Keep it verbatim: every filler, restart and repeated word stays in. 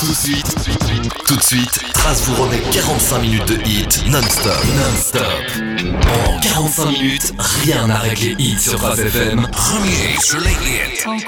de suite, tout de suite, Trace vous remet quarante-cinq minutes de hits non-stop, non-stop. En quarante-cinq minutes, rien n'arrête les hits sur Trace F M. Premier sur les hits.